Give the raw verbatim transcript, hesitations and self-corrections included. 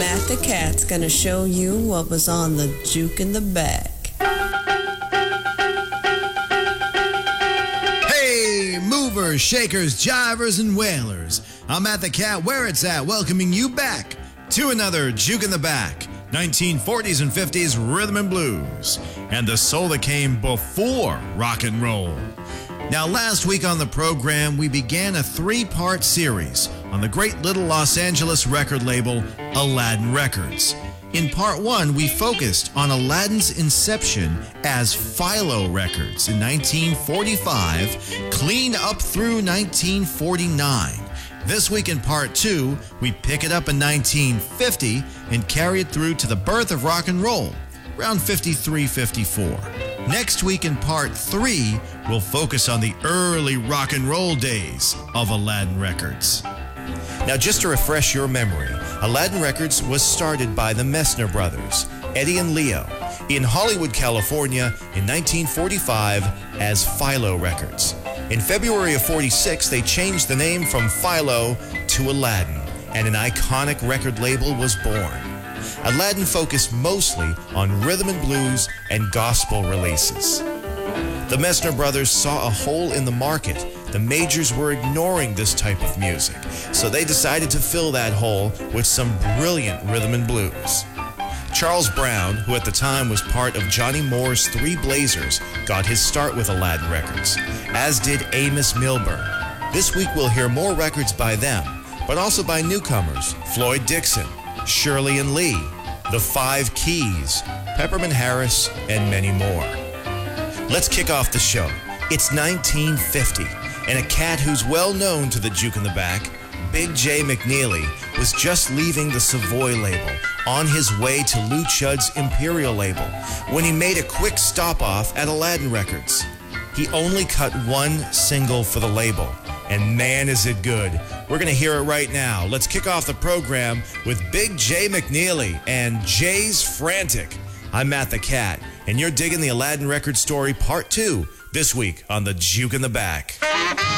Matt the Cat's gonna show you what was on the juke in the back. Hey, movers, shakers, jivers, and wailers. I'm Matt the Cat, where it's at, welcoming you back to another Juke in the Back, nineteen forties and fifties rhythm and blues, and the soul that came before rock and roll. Now, last week on the program, we began a three-part series on the great little Los Angeles record label, Aladdin Records. In part one, we focused on Aladdin's inception as Philo Records in nineteen forty-five, clean up through nineteen forty-nine. This week in part two, we pick it up in nineteen fifty and carry it through to the birth of rock and roll, around fifty-three fifty-four. Next week in part three, we'll focus on the early rock and roll days of Aladdin Records. Now, just to refresh your memory, Aladdin Records was started by the Messner brothers, Eddie and Leo, in Hollywood, California in nineteen forty-five as Philo Records. In February of forty-six, they changed the name from Philo to Aladdin, and an iconic record label was born. Aladdin focused mostly on rhythm and blues and gospel releases. The Messner brothers saw a hole in the market. The majors were ignoring this type of music, so they decided to fill that hole with some brilliant rhythm and blues. Charles Brown, who at the time was part of Johnny Moore's Three Blazers, got his start with Aladdin Records, as did Amos Milburn. This week we'll hear more records by them, but also by newcomers, Floyd Dixon, Shirley and Lee, The Five Keys, Peppermint Harris, and many more. Let's kick off the show. It's nineteen fifty, and a cat who's well known to the Juke in the Back, Big J McNeely, was just leaving the Savoy label on his way to Lou Chudd's Imperial label when he made a quick stop-off at Aladdin Records. He only cut one single for the label, and man is it good. We're going to hear it right now. Let's kick off the program with Big J McNeely and Jay's Frantic. I'm Matt the Cat, and you're digging the Aladdin Records story part two this week on the Juke in the Back.